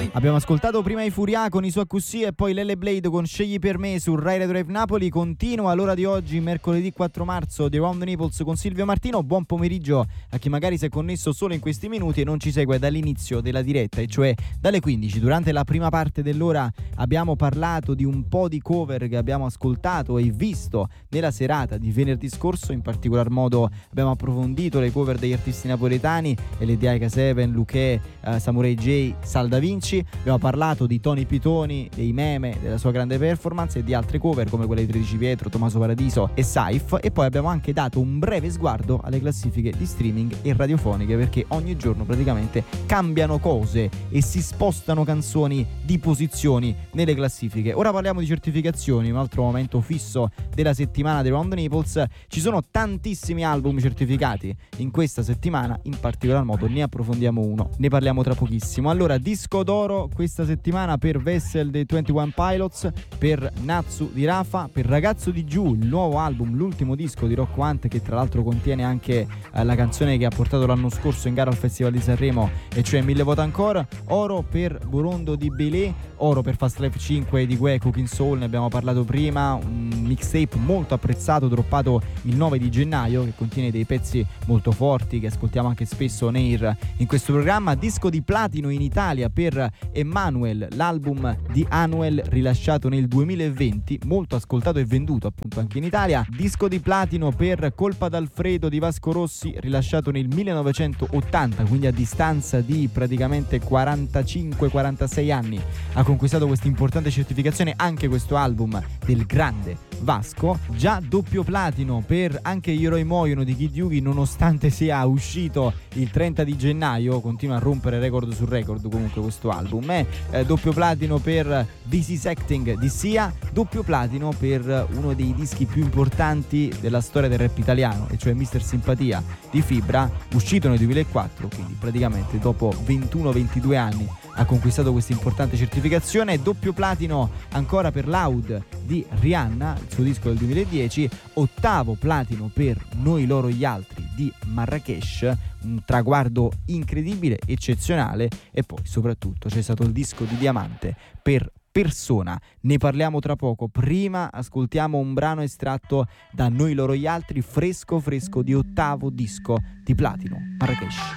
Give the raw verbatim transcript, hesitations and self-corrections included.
Abbiamo ascoltato prima i Furia con i Sua Cusì e poi Lele Blade con Scegli per me su Rai Radio Drive Napoli. Continua l'ora di oggi, mercoledì quattro marzo, di Round the Naples con Silvio Martino. Buon pomeriggio a chi magari si è connesso solo in questi minuti e non ci segue dall'inizio della diretta, e cioè dalle quindici. Durante la prima parte dell'ora abbiamo parlato di un po' di cover che abbiamo ascoltato e visto nella serata di venerdì scorso. In particolar modo abbiamo approfondito le cover degli artisti napoletani, L D H sette, Luché, uh, Samurai J, Sal Da Vinci. Abbiamo parlato di Tony Pitoni, dei Meme, della sua grande performance e di altre cover come quelle di tredici Pietro, Tommaso Paradiso e Saif. E poi abbiamo anche dato un breve sguardo alle classifiche di streaming e radiofoniche, perché ogni giorno praticamente cambiano cose e si spostano canzoni di posizioni nelle classifiche. Ora parliamo di certificazioni, un altro momento fisso della settimana di Round the Naples. Ci sono tantissimi album certificati in questa settimana, in particolar modo ne approfondiamo uno, ne parliamo tra pochissimo. Allora, disco d'oro questa settimana per Vessel dei ventuno Pilots, per Natsu di Rafa, per Ragazzo di Giù, il nuovo album, l'ultimo disco di Rocco Hunt, che tra l'altro contiene anche eh, la canzone che ha portato l'anno scorso in gara al Festival di Sanremo, e cioè Mille Volte Ancora. Oro per Borondo di Belé, oro per Fast Life cinque di Gue, Cooking Soul, ne abbiamo parlato prima, un mixtape molto apprezzato droppato il nove di gennaio, che contiene dei pezzi molto forti che ascoltiamo anche spesso on air in questo programma. Disco di platino in Italia per Emmanuel, l'album di Anuel rilasciato nel duemilaventi, molto ascoltato e venduto appunto anche in Italia. Disco di platino per Colpa d'Alfredo di Vasco Rossi, rilasciato nel millenovecentottanta, quindi a distanza di praticamente quarantacinque quarantasei anni ha conquistato questa importante certificazione anche questo album del grande Vasco. Già doppio platino per Anche gli eroi muoiono di Kid Yugi, nonostante sia uscito il trenta di gennaio, continua a rompere record su record comunque questo album. Eh, eh, doppio platino per This Is Acting di Sia, doppio platino per uno dei dischi più importanti della storia del rap italiano, e cioè Mister Simpatia di Fibra, uscito nel duemilaquattro, quindi praticamente dopo ventuno ventidue anni ha conquistato questa importante certificazione. Doppio platino ancora per Loud di Rihanna, il suo disco del duemiladieci. Ottavo platino per Noi, loro, gli altri di Marrakesh, un traguardo incredibile, eccezionale. E poi soprattutto c'è stato il disco di diamante per Persona, ne parliamo tra poco. Prima ascoltiamo un brano estratto da Noi, loro, gli altri, fresco fresco di ottavo disco di platino, Marrakesh.